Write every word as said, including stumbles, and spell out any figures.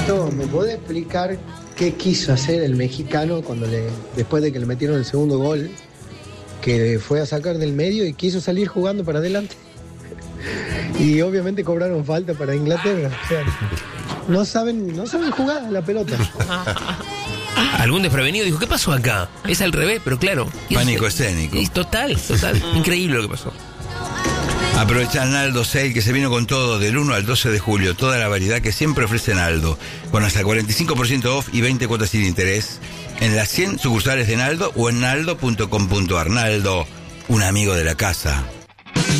Pablito, ¿me podés explicar qué quiso hacer el mexicano cuando le, después de que le metieron el segundo gol, que fue a sacar del medio y quiso salir jugando para adelante? Y obviamente cobraron falta para Inglaterra. O sea, no saben, no saben jugar a la pelota. Algún desprevenido dijo, ¿qué pasó acá? Es al revés, pero claro. Pánico escénico. Es total, total. Increíble lo que pasó. Aprovecha Naldo Sale, que se vino con todo del uno al doce de julio. Toda la variedad que siempre ofrece Naldo, con hasta cuarenta y cinco por ciento off y veinte cuotas sin interés en las cien sucursales de Naldo o en naldo punto com punto ar. Naldo, un amigo de la casa.